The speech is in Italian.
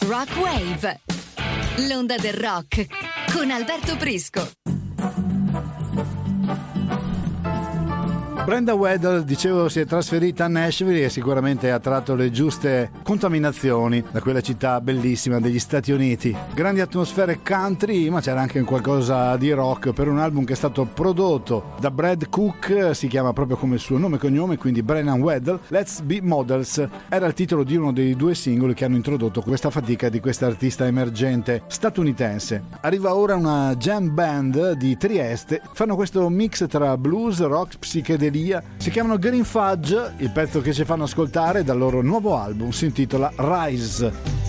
Rock Wave, l'onda del rock con Alberto Prisco. Brenda Weddle, dicevo, si è trasferita a Nashville e sicuramente ha tratto le giuste contaminazioni da quella città bellissima degli Stati Uniti. Grandi atmosfere country, ma c'era anche qualcosa di rock per un album che è stato prodotto da Brad Cook, si chiama proprio come il suo nome e cognome, quindi Brennan Weddle. Let's Be Models era il titolo di uno dei due singoli che hanno introdotto questa fatica di questa artista emergente statunitense. Arriva ora una jam band di Trieste, fanno questo mix tra blues, rock, psichedelia. Si chiamano Green Fudge, il pezzo che ci fanno ascoltare dal loro nuovo album si intitola Rise.